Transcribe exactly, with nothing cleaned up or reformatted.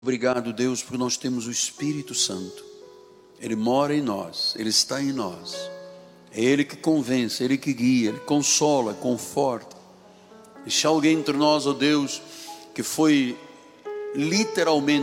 Obrigado, Deus, porque nós temos o Espírito Santo. Ele mora em nós, Ele está em nós. É Ele que convence, Ele que guia, Ele consola, conforta. E se há alguém entre nós, ó Deus, que foi literalmente